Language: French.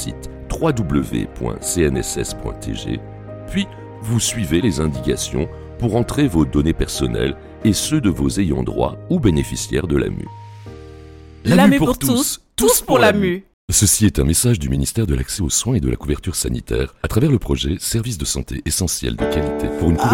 site www.cnss.tg, puis vous suivez les indications pour entrer vos données personnelles et ceux de vos ayants droit ou bénéficiaires de l'AMU. L'AMU pour tous, tous pour l'AMU. Ceci est un message du ministère de l'Accès aux soins et de la couverture sanitaire à travers le projet Services de santé essentiels de qualité pour une couverture